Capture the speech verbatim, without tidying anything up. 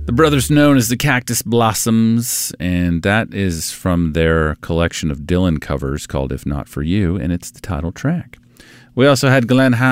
The brothers known as the Cactus Blossoms, and that is from their collection of Dylan covers called If Not For You, and it's the title track. We also had Glenn